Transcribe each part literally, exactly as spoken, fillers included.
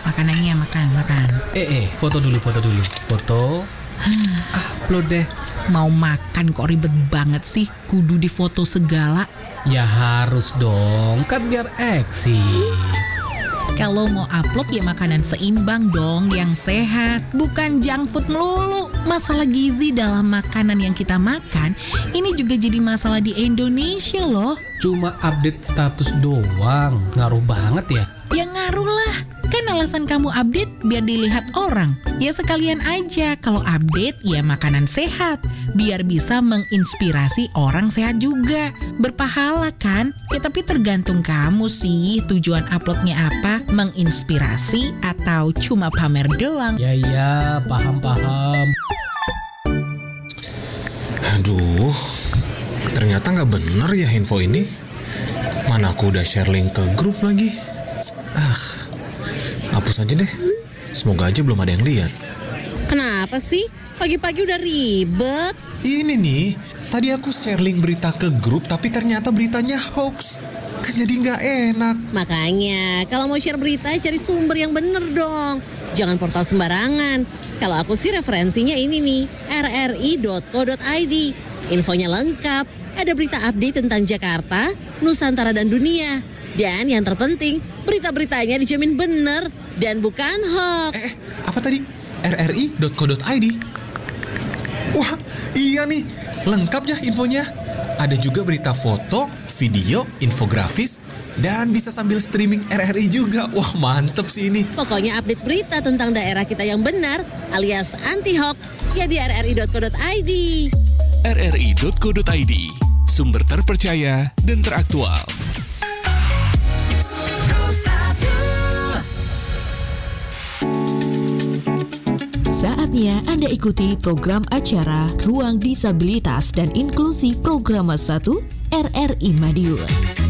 makanannya, makan, makan. Eh, eh, foto dulu, foto dulu. Foto. Upload deh. Mau makan kok ribet banget sih, kudu difoto segala. Ya harus dong, kan biar eksis. Kalau mau upload ya makanan seimbang dong, yang sehat, bukan junk food melulu. Masalah gizi dalam makanan yang kita makan, ini juga jadi masalah di Indonesia loh. Cuma update status doang, ngaruh banget ya. Ya ngaruh lah, kan alasan kamu update biar dilihat orang. Ya sekalian aja kalau update ya makanan sehat, biar bisa menginspirasi orang sehat juga. Berpahala kan? Ya tapi tergantung kamu sih tujuan uploadnya apa, menginspirasi atau cuma pamer doang. Ya ya, paham-paham. Aduh, ternyata nggak bener ya info ini. Mana aku udah share link ke grup lagi. Ah, hapus aja deh. Semoga aja belum ada yang lihat. Kenapa sih? Pagi-pagi udah ribet. Ini nih, tadi aku share link berita ke grup tapi ternyata beritanya hoax. Kan jadi nggak enak. Makanya, kalau mau share berita cari sumber yang bener dong. Jangan portal sembarangan. Kalau aku sih referensinya ini nih, r r i dot co dot i d. Infonya lengkap, ada berita update tentang Jakarta, Nusantara dan dunia. Dan yang terpenting, berita-beritanya dijamin bener dan bukan hoax. Eh, apa tadi? r r i dot co dot i d. Wah, iya nih, lengkap ya infonya. Ada juga berita foto, video, infografis, dan bisa sambil streaming R R I juga. Wah, mantep sih ini. Pokoknya update berita tentang daerah kita yang benar alias anti-hoax ya di r r i dot co dot i d. r r i dot co dot i d, sumber terpercaya dan teraktual. Saatnya Anda ikuti program acara Ruang Disabilitas dan Inklusi Programa satu R R I Madiun.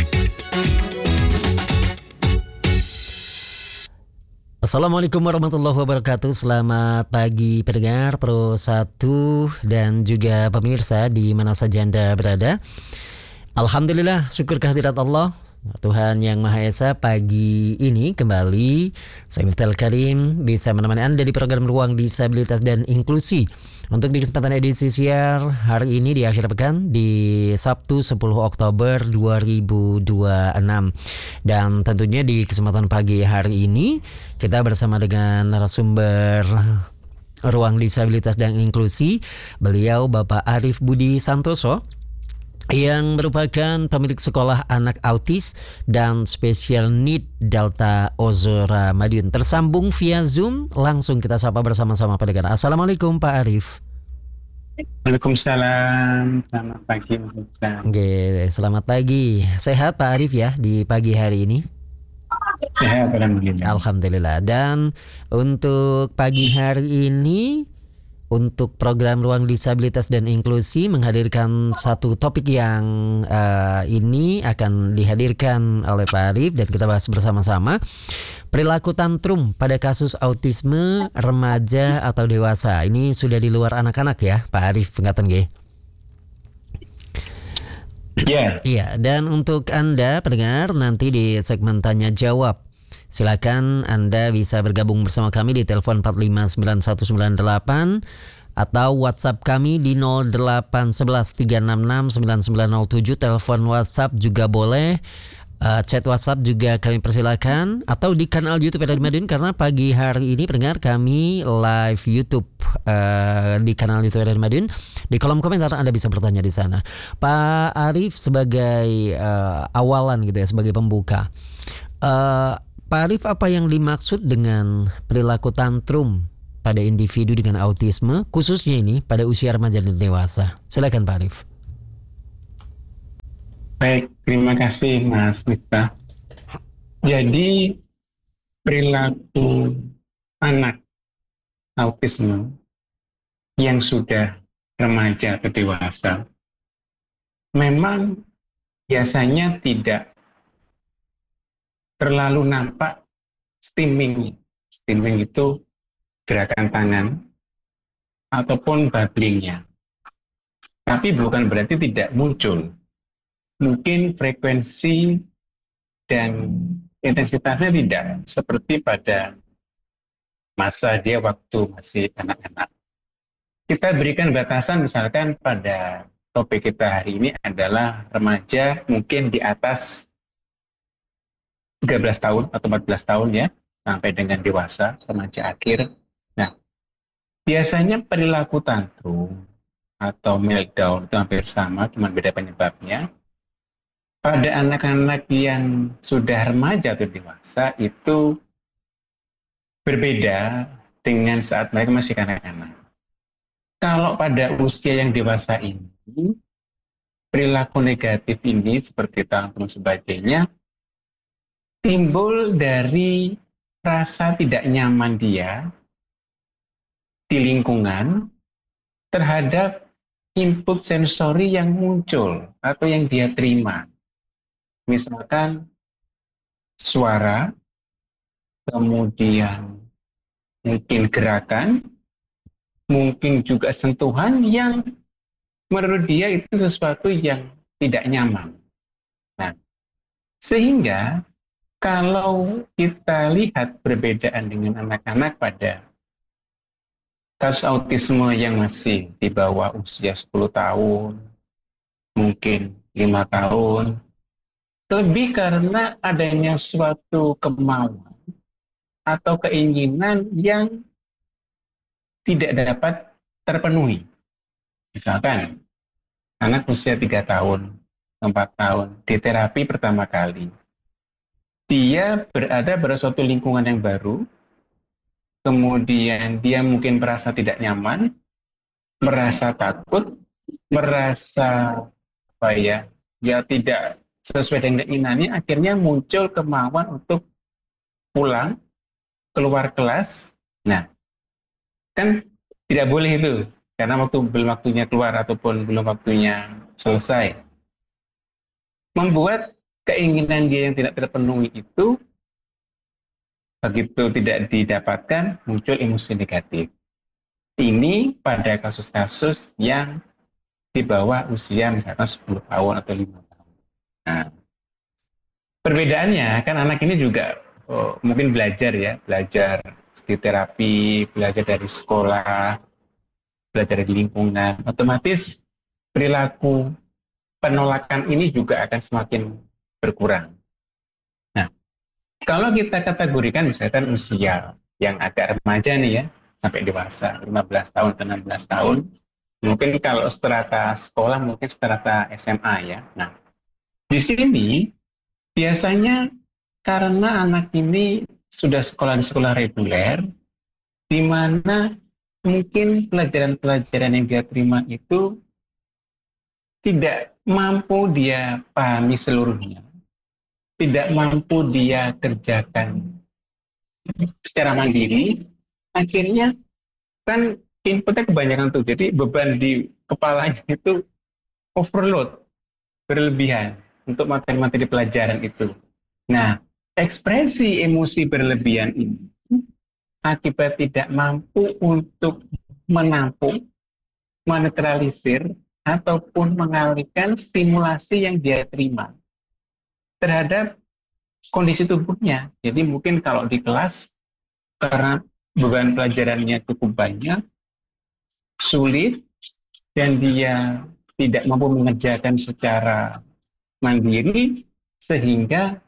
Assalamualaikum warahmatullahi wabarakatuh. Selamat pagi pendengar Pro satu dan juga pemirsa di mana saja Anda berada. Alhamdulillah, syukur kehadirat Allah Tuhan Yang Maha Esa. Pagi ini kembali saya Miftahul Karim bisa menemani Anda di program Ruang Disabilitas dan Inklusi. Untuk di kesempatan edisi siar hari ini di akhir pekan di Sabtu sepuluh Oktober dua ribu dua puluh enam. Dan tentunya di kesempatan pagi hari ini kita bersama dengan narasumber Ruang Disabilitas dan Inklusi, beliau Bapak Arif Budi Santoso, yang merupakan pemilik sekolah anak autis dan special need Delta Ozora Madiun. Tersambung via Zoom, langsung kita sapa bersama-sama pendengar. Assalamualaikum Pak Arif. Waalaikumsalam, selamat pagi. Oke, selamat pagi. Sehat Pak Arif ya di pagi hari ini? Sehat, alhamdulillah. Alhamdulillah. Dan untuk pagi hari ini, untuk program Ruang Disabilitas dan Inklusi menghadirkan satu topik yang uh, ini akan dihadirkan oleh Pak Arif dan kita bahas bersama-sama. Perilaku tantrum pada kasus autisme remaja atau dewasa. Ini sudah di luar anak-anak ya Pak Arif, pengatan G. Iya. Iya, dan untuk Anda pendengar nanti di segmen tanya jawab, silakan Anda bisa bergabung bersama kami di telepon empat lima sembilan satu sembilan delapan atau WhatsApp kami di nol delapan satu satu tiga enam enam sembilan sembilan nol tujuh. Telepon WhatsApp juga boleh, uh, chat WhatsApp juga kami persilakan, atau di kanal YouTube R R I Madiun karena pagi hari ini pendengar kami live YouTube uh, di kanal YouTube R R I Madiun. Di kolom komentar Anda bisa bertanya di sana. Pak Arif sebagai uh, awalan gitu ya, sebagai pembuka. Uh, Pak Arif, apa yang dimaksud dengan perilaku tantrum pada individu dengan autisme, khususnya ini pada usia remaja dan dewasa? Silakan Pak Arif. Baik, terima kasih Mas Miftah. Jadi perilaku anak autisme yang sudah remaja atau dewasa memang biasanya tidak terlalu nampak steaming. Steaming itu gerakan tangan ataupun babblingnya. Tapi bukan berarti tidak muncul. Mungkin frekuensi dan intensitasnya tidak seperti pada masa dia waktu masih anak-anak. Kita berikan batasan misalkan pada topik kita hari ini adalah remaja mungkin di atas tiga belas tahun atau empat belas tahun ya, sampai dengan dewasa, remaja akhir. Nah, biasanya perilaku tantrum atau meltdown itu hampir sama, cuma beda penyebabnya. Pada anak-anak yang sudah remaja atau dewasa itu berbeda dengan saat mereka masih kanak-kanak. Kalau pada usia yang dewasa ini, perilaku negatif ini seperti tantrum sebagainya timbul dari rasa tidak nyaman dia di lingkungan terhadap input sensori yang muncul atau yang dia terima. Misalkan suara, kemudian mungkin gerakan, mungkin juga sentuhan yang menurut dia itu sesuatu yang tidak nyaman. Nah, sehingga kalau kita lihat perbedaan dengan anak-anak pada kasus autisme yang masih di bawah usia sepuluh tahun, mungkin lima tahun, lebih karena adanya suatu kemauan atau keinginan yang tidak dapat terpenuhi. Misalkan, anak usia tiga tahun, empat tahun, di terapi pertama kali, dia berada pada suatu lingkungan yang baru, kemudian dia mungkin merasa tidak nyaman, merasa takut, merasa apa ya, ya tidak sesuai dengan keinginannya, akhirnya muncul kemauan untuk pulang, keluar kelas. Nah, kan tidak boleh itu, karena waktu belum waktunya keluar ataupun belum waktunya selesai. Membuat keinginan dia yang tidak terpenuhi itu, begitu tidak didapatkan, muncul emosi negatif. Ini pada kasus-kasus yang di bawah usia misalkan sepuluh tahun atau lima tahun. Nah, perbedaannya kan anak ini juga oh, mungkin belajar ya, belajar di terapi, belajar dari sekolah, belajar di lingkungan, otomatis perilaku penolakan ini juga akan semakin berkurang. Nah, kalau kita kategorikan misalkan usia yang agak remaja nih ya, sampai dewasa, lima belas tahun atau enam belas tahun, mungkin kalau strata sekolah, mungkin strata S M A ya. Nah, di sini biasanya karena anak ini sudah sekolah di sekolah reguler, di mana mungkin pelajaran-pelajaran yang dia terima itu tidak mampu dia pahami seluruhnya, tidak mampu dia kerjakan secara mandiri, akhirnya kan inputnya kebanyakan tuh, jadi beban di kepalanya itu overload, berlebihan untuk materi-materi pelajaran itu. Nah, ekspresi emosi berlebihan ini akibat tidak mampu untuk menampung, menetralisir, ataupun mengalihkan stimulasi yang dia terima terhadap kondisi tubuhnya. Jadi mungkin kalau di kelas, karena beban pelajarannya cukup banyak, sulit, dan dia tidak mampu mengerjakan secara mandiri, sehingga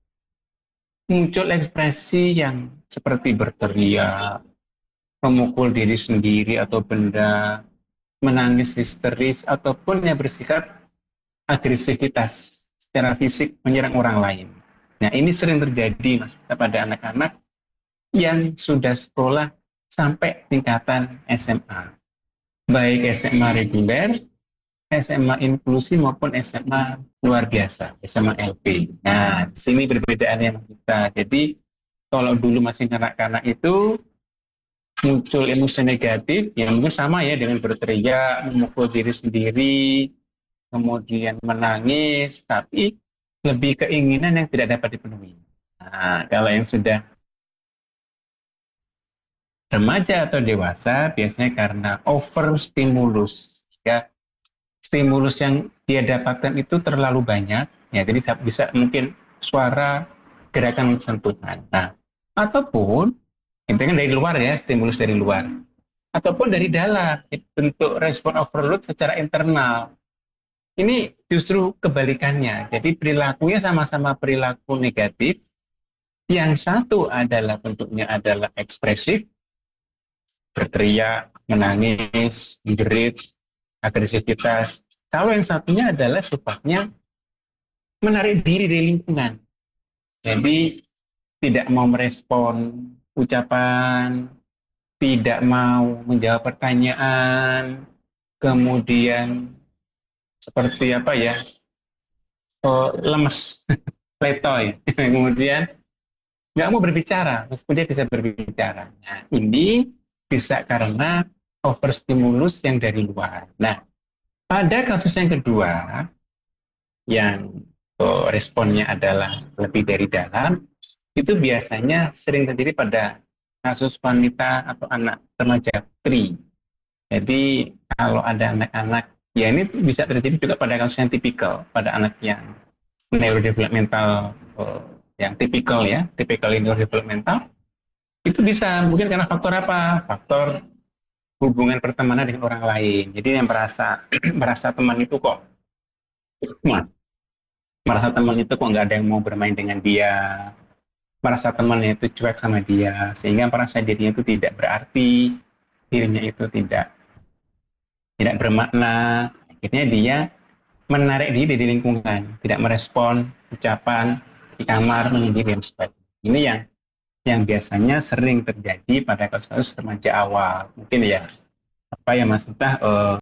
muncul ekspresi yang seperti berteriak, memukul diri sendiri atau benda, menangis histeris, ataupun yang bersikap agresivitas secara fisik menyerang orang lain. Nah, ini sering terjadi mas pada anak-anak yang sudah sekolah sampai tingkatan S M A, baik S M A reguler, S M A inklusi maupun S M A luar biasa, S M A L P. Nah, di sini perbedaannya kita. Jadi kalau dulu masih kanak-kanak itu muncul emosi negatif, yang mungkin sama ya dengan berteriak, memukul diri sendiri, kemudian menangis, tapi lebih keinginan yang tidak dapat dipenuhi. Nah, kalau yang sudah remaja atau dewasa, biasanya karena overstimulus, ya, stimulus yang dia dapatkan itu terlalu banyak, ya, jadi bisa mungkin suara, gerakan, sentuhan. Nah, ataupun Itu kan dari luar ya, stimulus dari luar. Ataupun dari dalam, bentuk respon overload secara internal. Ini justru kebalikannya. Jadi perilakunya sama-sama perilaku negatif. Yang satu adalah bentuknya adalah ekspresif, berteriak, menangis, menjerit, agresivitas. Kalau yang satunya adalah sifatnya menarik diri dari lingkungan. Jadi tidak mau merespon ucapan, tidak mau menjawab pertanyaan, kemudian seperti apa ya, oh, lemes, letoy, kemudian nggak mau berbicara, meskipun dia bisa berbicara. Nah, ini bisa karena overstimulus yang dari luar. Nah, pada kasus yang kedua, yang oh, responnya adalah lebih dari dalam, itu biasanya sering terjadi pada kasus wanita atau anak remaja tri. Jadi kalau ada anak-anak, ya ini bisa terjadi juga pada kasus yang tipikal, pada anak yang neurodevelopmental, oh, yang tipikal ya, tipikal neurodevelopmental, itu bisa mungkin karena faktor apa? Faktor hubungan pertemanan dengan orang lain. Jadi yang merasa merasa teman itu kok, merasa teman itu kok nggak ada yang mau bermain dengan dia, merasa temannya itu cuek sama dia, sehingga merasa dirinya itu tidak berarti, dirinya itu tidak tidak bermakna. Akhirnya dia menarik diri dari lingkungan, tidak merespon ucapan di kamar, menyendiri dan sebagainya. Ini yang yang biasanya sering terjadi pada kasus-kasus remaja awal. Mungkin ya, apa ya Mas Miftah, uh,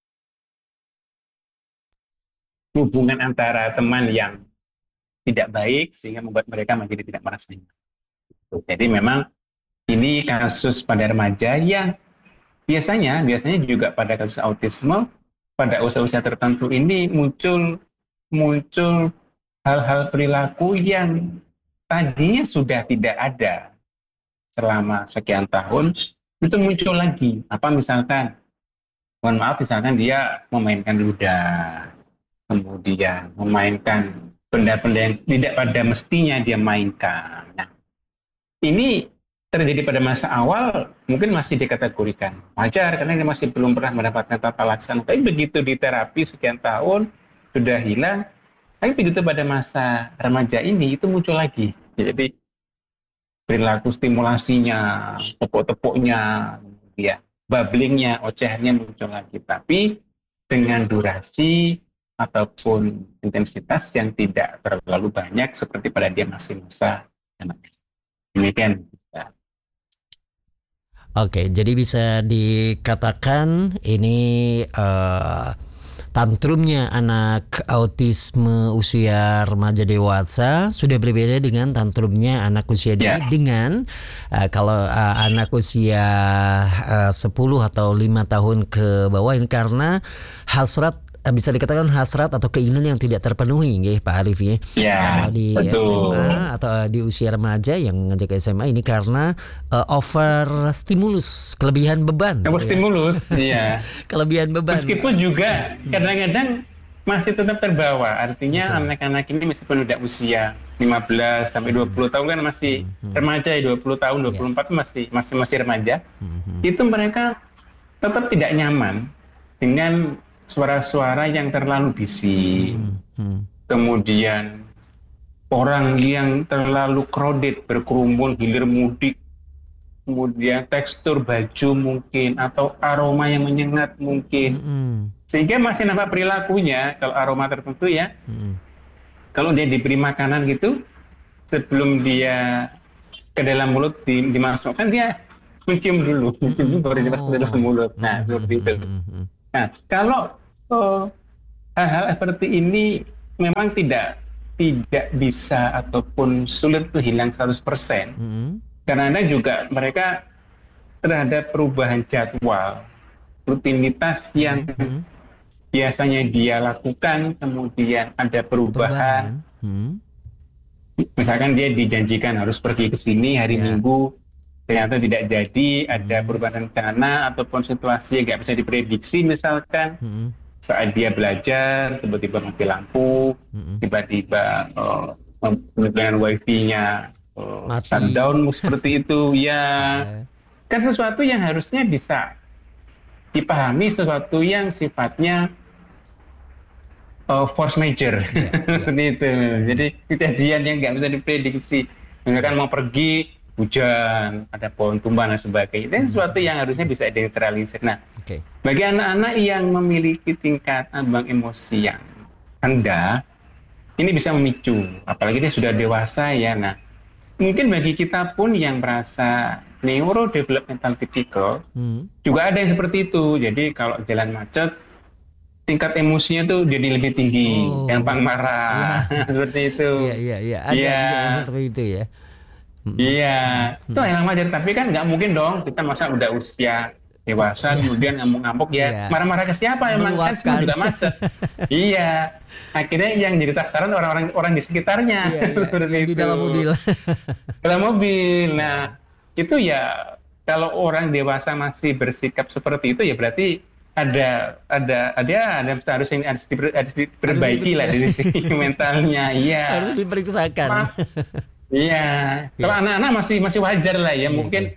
hubungan antara teman yang tidak baik sehingga membuat mereka menjadi tidak merasa nyaman. Jadi memang ini kasus pada remaja yang biasanya biasanya juga pada kasus autisme pada usia-usia tertentu ini muncul muncul hal-hal perilaku yang tadinya sudah tidak ada selama sekian tahun, itu muncul lagi. Apa misalkan, mohon maaf, misalkan dia memainkan ludah, kemudian memainkan benda-benda yang tidak pada mestinya dia mainkan. Nah, ini terjadi pada masa awal, mungkin masih dikategorikan wajar, karena dia masih belum pernah mendapatkan tata laksana. Tapi begitu di terapi sekian tahun, sudah hilang, tapi begitu pada masa remaja ini, itu muncul lagi. Jadi perilaku stimulasinya, tepuk-tepuknya, ya, babblingnya, ocehannya muncul lagi. Tapi dengan durasi ataupun intensitas yang tidak terlalu banyak seperti pada dia masih masa anak. Demikian. Oke, jadi bisa dikatakan ini uh, tantrumnya anak autisme usia remaja dewasa sudah berbeda dengan tantrumnya anak usia dini yeah. dengan uh, kalau uh, anak usia uh, sepuluh atau lima tahun ke bawah ini karena hasrat, bisa dikatakan hasrat atau keinginan yang tidak terpenuhi, ya Pak Arif ya. Ya, kalau di betul. S M A atau di usia remaja yang ngajak ke S M A ini karena uh, over stimulus, kelebihan beban. Over gitu stimulus, ya. iya. Kelebihan beban. Meskipun juga kadang-kadang masih tetap terbawa. Artinya Betul. anak-anak ini meskipun udah usia lima belas sampai dua puluh tahun kan masih Hmm. remaja ya, dua puluh tahun, dua puluh empat masih masih masih remaja. Hmm. Itu mereka tetap tidak nyaman dengan suara-suara yang terlalu bising, Hmm. Hmm. kemudian orang yang terlalu crowded, berkerumun, hilir mudik, kemudian tekstur baju mungkin, atau aroma yang menyengat mungkin, Hmm. sehingga masih nampak perilakunya, kalau aroma tertentu ya, Hmm. kalau dia diberi makanan gitu, sebelum dia ke dalam mulut di- dimasukkan, dia mencium dulu, mencium dulu baru dimasukkan ke dalam mulut. Nah, seperti itu. Hmm. Nah, kalau oh, hal-hal seperti ini memang tidak tidak bisa ataupun sulit untuk hilang seratus persen. Hmm. Karena juga mereka terhadap perubahan jadwal, rutinitas yang Hmm. biasanya dia lakukan, kemudian ada perubahan. Hmm. Misalkan dia dijanjikan harus pergi ke sini hari Ya. Minggu, ternyata tidak jadi, ada Hmm. perubahan rencana ataupun situasi yang nggak bisa diprediksi, misalkan Hmm. saat dia belajar tiba-tiba mati lampu, Hmm. tiba-tiba uh, penegangan wifi-nya uh, Mati. shutdown seperti itu ya. Kan sesuatu yang harusnya bisa dipahami, sesuatu yang sifatnya uh, force major seperti itu. Jadi kejadian yang nggak bisa diprediksi, misalkan mau pergi hujan, ada pohon tumbang dan sebagainya, itu sesuatu yang harusnya bisa dinetralisir. Nah, Oke. bagi anak-anak yang memiliki tingkat ambang emosi yang rendah, ini bisa memicu, apalagi dia sudah dewasa ya. Nah, mungkin bagi kita pun yang merasa neurodevelopmental typical, Hmm. juga ada yang seperti itu. Jadi kalau jalan macet, tingkat emosinya tuh jadi lebih tinggi, Oh. gampang marah, seperti itu. Iya iya iya. Ada Iya. juga yang seperti itu ya. Hmm. Iya, itu yang wajar. Tapi kan nggak mungkin dong kita masa udah usia dewasa kemudian ngamuk-ngamuk ya. Iya. Marah-marah ke siapa? Emang kan semua Meluapkan. juga macet. Iya, akhirnya yang jadi sasaran orang-orang orang di sekitarnya. Iya, iya. Seperti Yang di itu. dalam mobil. Dalam mobil. Nah, itu ya kalau orang dewasa masih bersikap seperti itu ya berarti ada ada ada ada harus ini harus, diper, harus diperbaiki lah dari sisi mentalnya. Iya. Harus diperiksakan. Ma- Iya, kalau anak-anak masih masih wajar lah ya, Iya, mungkin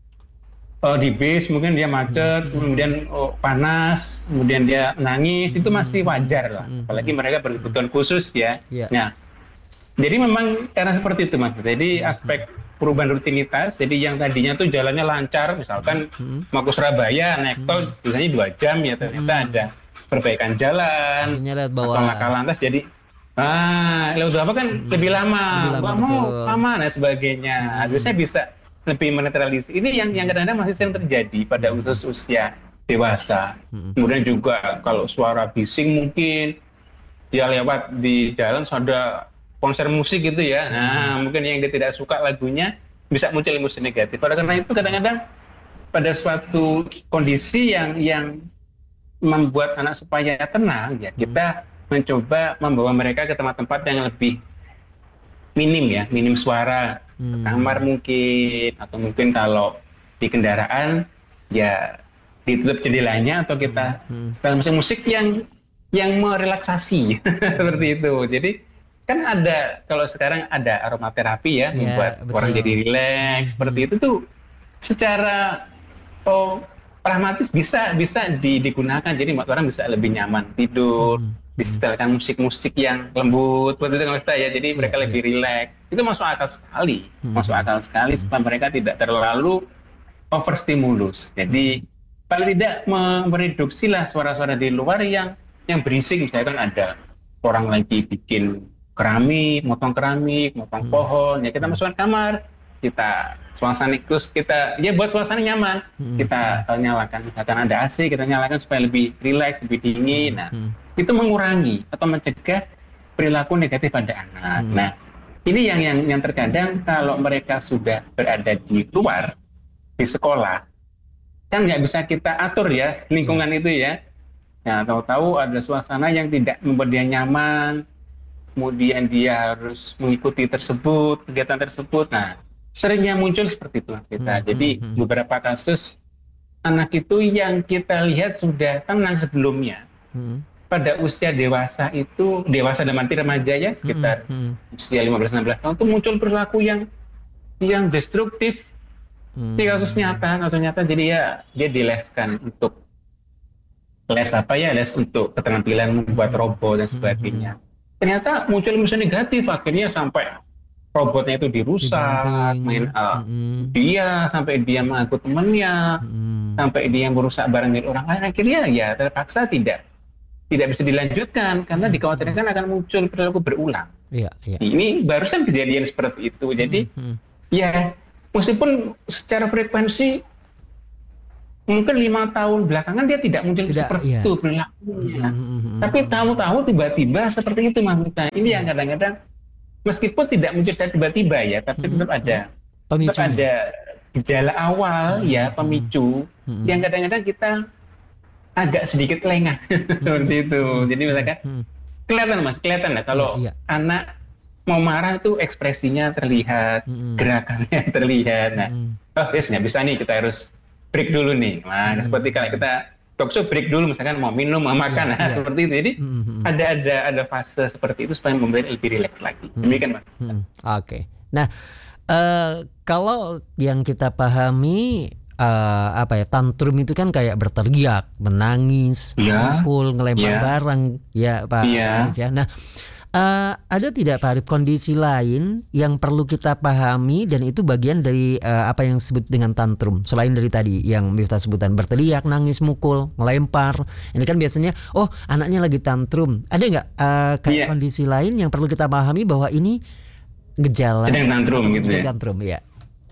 oh, di bis mungkin dia macet, kemudian oh, panas, kemudian dia nangis, itu masih wajar lah. Apalagi mereka berkebutuhan khusus ya. Iya. Nah, jadi memang karena seperti itu Mas. Jadi aspek perubahan rutinitas, jadi yang tadinya tuh jalannya lancar, misalkan mau ke Surabaya naik tol biasanya dua jam ya, ternyata ada perbaikan jalan Akhirnya lihat atau bahwa laka lantas jadi ah lewat apa kan lebih lama, Lebih lama, nggak mau betul. lama dan sebagainya. Harusnya bisa lebih menetralisir. Ini yang yang kadang-kadang masih sering terjadi pada usus usia dewasa. Kemudian juga kalau suara bising mungkin dia lewat di jalan ada konser musik gitu ya. Nah, mungkin yang dia tidak suka lagunya bisa muncul emosi negatif. Oleh karena itu kadang-kadang pada suatu kondisi yang yang membuat anak supaya tenang ya, kita mencoba membawa mereka ke tempat-tempat yang lebih minim ya, minim suara, Hmm. kamar mungkin, atau mungkin kalau di kendaraan ya ditutup jendelanya atau kita setel musik-musik yang yang merelaksasi seperti itu. Jadi kan ada kalau sekarang ada aromaterapi ya, Ya, membuat betul. orang jadi rileks seperti itu tuh secara oh pragmatis bisa bisa di- digunakan, jadi membuat orang bisa lebih nyaman tidur, disetelkan musik-musik yang lembut seperti itu kalau saya, jadi mereka Iya, lebih rileks. Itu masuk akal sekali, masuk akal sekali supaya mereka tidak terlalu overstimulus. Jadi paling tidak me- mereduksi lah suara-suara di luar yang yang berisik, misalkan ada orang lagi bikin keramik, motong keramik, motong pohon, ya kita masukkan kamar, kita suasana terus kita ya buat suasana nyaman, kita uh, nyalakan, misalkan ada A C kita nyalakan supaya lebih rileks, lebih dingin. Nah, itu mengurangi atau mencegah perilaku negatif pada anak. Nah, ini yang yang yang terkadang kalau mereka sudah berada di luar di sekolah kan nggak bisa kita atur ya lingkungan itu ya. Nah, tahu-tahu ada suasana yang tidak membuat dia nyaman, kemudian dia harus mengikuti tersebut, kegiatan tersebut. Nah, seringnya muncul seperti itu Mas kita. Jadi beberapa kasus anak itu yang kita lihat sudah tenang sebelumnya. Pada usia dewasa itu, dewasa dalam arti remaja ya, sekitar usia lima belas enam belas tahun itu muncul perilaku yang yang destruktif. Ini kasus nyata, kasus nyata. Jadi ya dia dileskan untuk les apa ya, les untuk keterampilan membuat robot dan sebagainya. Ternyata muncul emosi negatif, akhirnya sampai robotnya itu dirusak, Dibanting. main uh, Mm-mm. dia sampai dia mengaku temannya, Mm. sampai dia merusak barang milik orang lain. Akhirnya ya terpaksa tidak tidak bisa dilanjutkan karena dikhawatirkan akan muncul perilaku berulang. Iya, iya. Ini barusan kejadian seperti itu. Jadi Mm. ya meskipun secara frekuensi mungkin lima tahun belakangan dia tidak muncul Tidak, seperti iya. itu perilakunya. Mm. Tapi tahu-tahu tiba-tiba seperti itu Mas Mita. Ini yang kadang-kadang meskipun tidak muncul secara tiba-tiba ya, tapi tetap ada tetap Pemicunya. ada gejala awal ya pemicu yang kadang-kadang kita agak sedikit lengah seperti itu. Jadi misalkan Mm. kelihatan Mas, kelihatan lah kalau Iya, iya. anak mau marah itu ekspresinya terlihat, Mm-mm. gerakannya terlihat. Nah, Mm. oh yes nggak bisa nih, kita harus break dulu nih. Nah, seperti kalau kita talk show break dulu, misalkan mau minum, mau makan, Iya, nah, iya. seperti itu. Jadi Mm-mm. ada ada ada fase seperti itu supaya membuat lebih rileks lagi. Demikian Mas. Hmm, Oke. Nah, Eh, kalau yang kita pahami eh, apa ya, tantrum itu kan kayak berteriak, menangis, Iya. mukul, ngelempar Iya. barang, ya Pak Iya. Arif ya. Nah, eh, ada tidak Pak Arif kondisi lain yang perlu kita pahami dan itu bagian dari eh, apa yang disebut dengan tantrum selain dari tadi yang Miftah sebutan berteriak, nangis, mukul, melempar. Ini kan biasanya, oh anaknya lagi tantrum. Ada nggak eh, kayak Iya. kondisi lain yang perlu kita pahami bahwa ini gejala Sedang tantrum atau gitu ya. tantrum ya.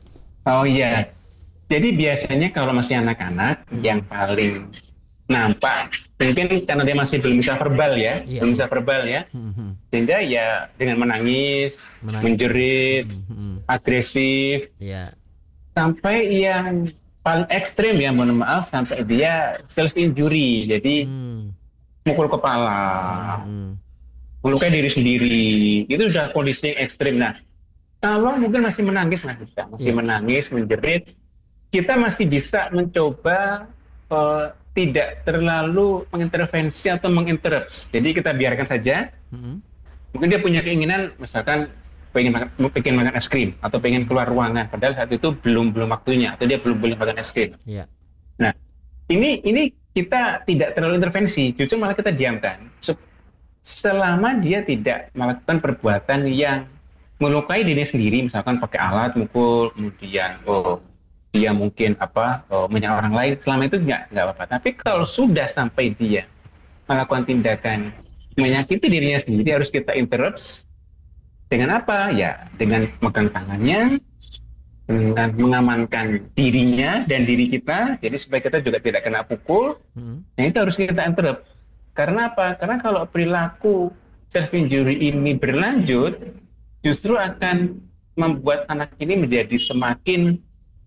Oh iya. Jadi biasanya kalau masih anak-anak yang paling nampak mungkin karena dia masih belum bisa verbal ya, Iya, belum iya. bisa verbal ya. Mhm, Sehingga ya dengan menangis, Menangis. menjerit, mhm, agresif, Ya. sampai yang paling ekstrim ya, mohon maaf, sampai dia self injury. Jadi Hmm, mukul kepala, hmm, melukai diri sendiri, itu udah kondisi yang ekstrim. Nah, kalau mungkin masih menangis, Mas Bisa, masih Iya. menangis, menjerit, kita masih bisa mencoba eh, tidak terlalu mengintervensi atau menginterrupt. Jadi kita biarkan saja. mhm, Mungkin dia punya keinginan, misalkan pengen makan, pengen makan es krim atau pengen keluar ruangan, padahal saat itu belum belum waktunya, atau dia belum boleh makan es krim. Ya. Nah, ini ini kita tidak terlalu intervensi, justru malah kita diamkan. Sup- Selama dia tidak melakukan perbuatan yang melukai dirinya sendiri, misalkan pakai alat mukul, kemudian oh dia mungkin apa oh, menyerang orang lain, selama itu nggak nggak apa-apa. Tapi kalau sudah sampai dia melakukan tindakan menyakiti dirinya sendiri, harus kita interrupt dengan apa? Ya dengan megang tangannya, dengan mengamankan dirinya dan diri kita, jadi supaya kita juga tidak kena pukul. mhm, Nah itu harus kita interrupt. Karena apa? Karena kalau perilaku self injury ini berlanjut, justru akan membuat anak ini menjadi semakin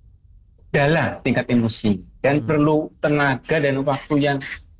dalam tingkat emosi dan Hmm. perlu tenaga dan waktu yang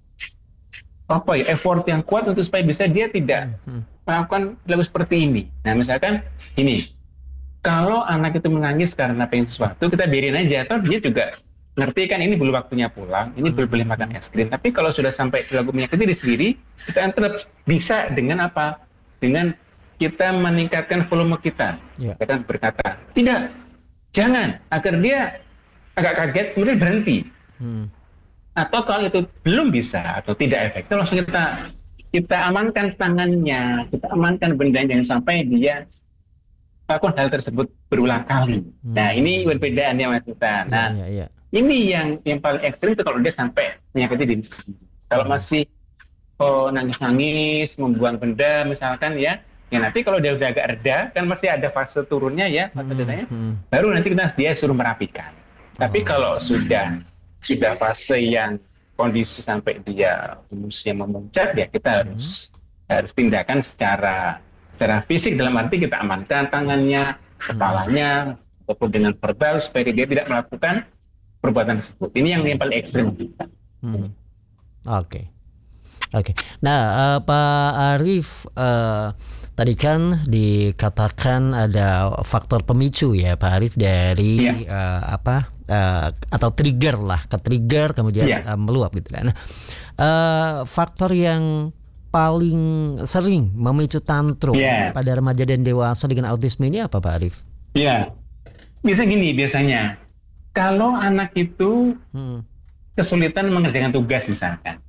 apa ya, effort yang kuat untuk supaya bisa dia tidak mhm, melakukan perilaku seperti ini. Nah misalkan ini, kalau anak itu menangis karena pengen sesuatu, kita biarin aja, atau dia juga ngerti kan ini belum waktunya pulang, ini belum boleh makan es krim. Tapi kalau sudah sampai perilaku menyakiti diri sendiri, kita interrupt. Bisa dengan apa? Dengan kita meningkatkan volume kita. Ya. Kita kan berkata, tidak, jangan, agar dia agak kaget, kemudian berhenti. hmm, Atau kalau itu belum bisa atau tidak efektif, langsung kita kita amankan tangannya, kita amankan bendanya, jangan sampai dia melakukan hal tersebut berulang kali. Hmm. Nah ini perbedaannya Mas Kita. Nah ya, ya, ya. ini yang yang paling ekstrim itu kalau dia sampai menyakiti diri sendiri. Kalau masih oh, nangis-nangis, membuang benda misalkan ya, ya nanti kalau dia udah agak reda, kan masih ada fase turunnya ya, fase Hmm, redanya, hmm. baru nanti kita dia suruh merapikan. Tapi Oh. kalau sudah sudah fase yang kondisi sampai dia emosinya memuncak, ya kita harus harus tindakan secara secara fisik, dalam arti kita amankan tangannya, kepalanya, ataupun dengan verbal supaya dia tidak melakukan perbuatan tersebut. Ini yang, yang paling ekstrim. Hmm. Oke, oke. Nah, eh, Pak Arif, eh, tadi kan dikatakan ada faktor pemicu ya, Pak Arif, dari Iya. eh, apa eh, atau trigger lah, ke trigger kemudian Iya. eh, meluap gitu kan. Nah, eh, faktor yang paling sering memicu tantrum Iya. pada remaja dan dewasa dengan autisme ini apa, Pak Arif? Ya, bisa gini biasanya. Kalau anak itu Hmm. kesulitan mengerjakan tugas misalkan,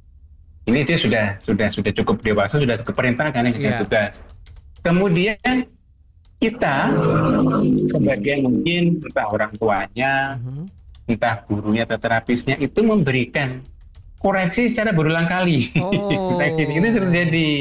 ini dia sudah sudah sudah cukup dewasa, sudah keperintahkan mengerjakan Iya. tugas. Kemudian kita sebagai mungkin entah orang tuanya, Mhm. entah gurunya atau terapisnya itu memberikan koreksi secara berulang kali. Oh. Nah, gini, itu terjadi.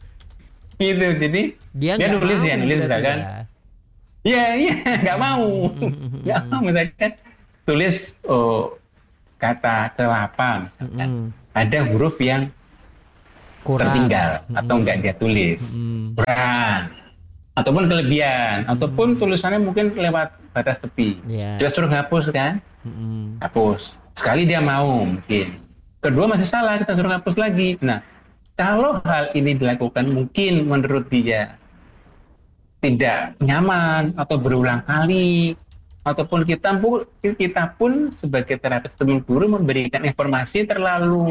Gitu, jadi Dia dia nggak nulis mau ya, nulis berarti misalkan. ya. Iya, iya, nggak mau. Mhm. Nggak mau, misalkan tulis oh, kata kelapa, misalkan. Mhm. Ada huruf yang Kurang. tertinggal atau Mhm. nggak dia tulis. Mhm. Kurang. Ataupun kelebihan. Ataupun tulisannya mungkin lewat batas tepi. Ya. Kita suruh hapus kan? Mhm. Hapus. Sekali dia mau mungkin. Kedua masih salah, kita suruh hapus lagi. Nah, kalau hal ini dilakukan mungkin menurut dia tidak nyaman atau berulang kali, ataupun kita pun kita pun sebagai terapis teman guru memberikan informasi terlalu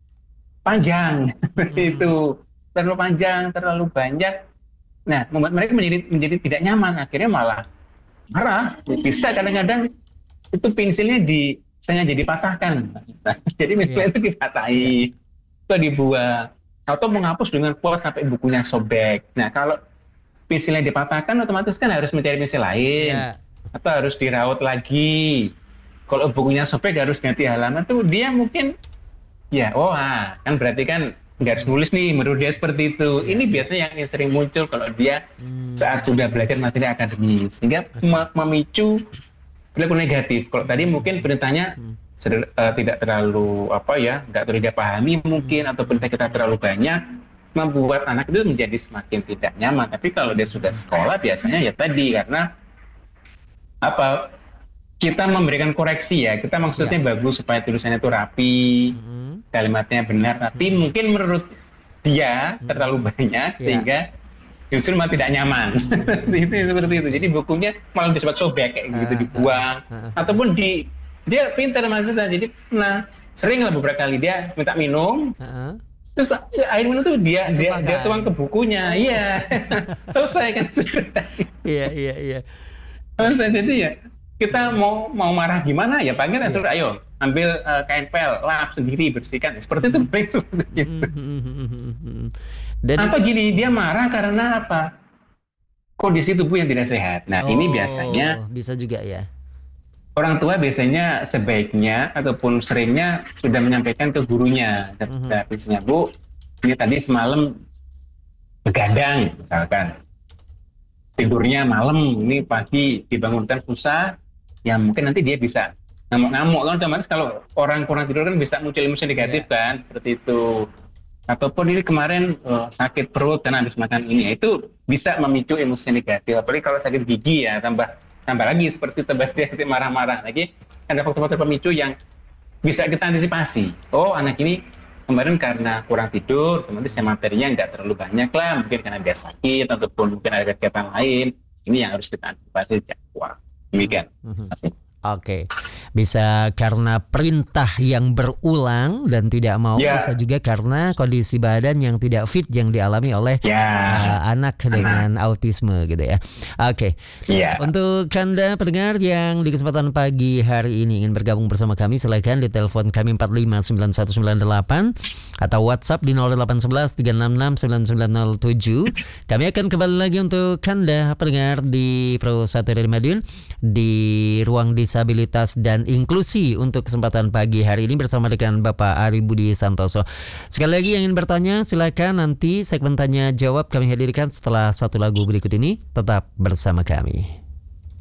panjang seperti itu, terlalu panjang, terlalu banyak. Nah, membuat mereka menjadi menjadi tidak nyaman, akhirnya malah marah, bisa kadang-kadang itu pensilnya di sengaja dipatahkan. Nah, jadi pensilnya Iya. itu dipatahi, atau dibuang, atau menghapus dengan kuat sampai bukunya sobek. Nah, kalau pensilnya dipatahkan, otomatis kan harus mencari pensil lain, Iya. atau harus diraut lagi. Kalau bukunya sobek harus ganti halaman tuh dia mungkin ya, oh ah, kan berarti kan nggak harus nulis nih, menurut dia seperti itu. Iya, Ini iya. biasanya yang sering muncul kalau dia Hmm. saat sudah belajar materi akademis, sehingga Oke. me- memicu perilaku negatif. Kalau tadi mungkin perintahnya Hmm. seder- eh, tidak terlalu apa ya, nggak terlalu dia pahami mungkin, atau perintah kita terlalu banyak, membuat anak itu menjadi semakin tidak nyaman. Tapi kalau dia sudah sekolah, biasanya ya tadi karena apa? Kita memberikan koreksi ya, kita maksudnya bagus supaya tulisannya itu rapi, Hmm. kalimatnya benar, tapi Hmm. mungkin menurut dia terlalu banyak Ya. sehingga justru malah tidak nyaman. itu seperti itu. Jadi bukunya malah disobek-sobek kayak gitu, Ah, dibuang, ah, ah, ataupun di dia pintar maksudnya. Jadi pernah sering lah beberapa kali dia minta minum, Heeh. terus air minum tuh dia dia, Ditumpahkan. dia tuang ke bukunya, iya. Selesai kan sudah. Iya, iya, iya. Selesai. Jadi ya kita mau mau marah gimana ya panggil Iya. suruh ayo ambil eh, kain pel, lap sendiri bersihkan. Seperti itu baik seperti itu. Hmm. Dan Apa itu- gini, dia marah karena apa? Kondisi tubuh yang tidak sehat. Nah, ini Oh, biasanya bisa juga ya. orang tua biasanya sebaiknya ataupun seringnya sudah menyampaikan ke gurunya. Mhm. Nah, misalnya, Bu, ini tadi semalam begadang, misalkan. Tidurnya malam, ini pagi dibangunkan susah, ya mungkin nanti dia bisa ngamuk-ngamuk. Kan otomatis kalau orang kurang tidur kan bisa muncul emosi negatif kan, seperti itu. Ataupun ini kemarin eh, sakit perut karena habis makan ini, itu bisa memicu emosi negatif. Apalagi kalau sakit gigi ya, tambah tambah lagi seperti tambah dia nanti marah-marah lagi. Ada faktor-faktor pemicu yang bisa kita antisipasi. Oh, anak ini kemarin karena kurang tidur, otomatis ya materinya nggak terlalu banyak lah, mungkin karena dia sakit ataupun mungkin ada kegiatan lain. Ini yang harus kita antisipasi sejak awal. Demikian. Mhm. Terima kasih. Oke, bisa karena perintah yang berulang dan tidak mau, Ya. bisa juga karena kondisi badan yang tidak fit yang dialami oleh Ya, uh, anak dengan autisme gitu ya. Oke, iya. untuk Anda pendengar yang di kesempatan pagi hari ini ingin bergabung bersama kami, silakan di telepon kami empat lima sembilan satu sembilan delapan atau WhatsApp di nol delapan satu satu tiga enam enam sembilan sembilan nol tujuh. Kami akan kembali lagi untuk Anda pendengar di Pro satu dari Madiun di ruang disabilitas dan inklusi untuk kesempatan pagi hari ini bersama dengan Bapak Ari Budi Santoso. Sekali lagi yang ingin bertanya silakan, nanti segmen tanya jawab kami hadirkan setelah satu lagu berikut ini. Tetap bersama kami.